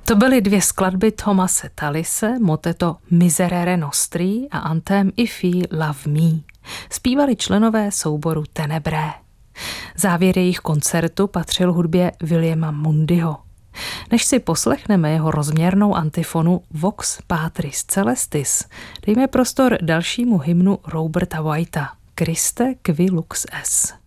To byly dvě skladby Thomase Tallise, moteto Miserere Nostri a anthem If You Love Me. Zpívali členové souboru Tenebrae. Závěr jejich koncertu patřil hudbě Williama Mundyho. Než si poslechneme jeho rozměrnou antifonu Vox Patris Celestis, dejme prostor dalšímu hymnu Roberta Whitea Christe qui lux es.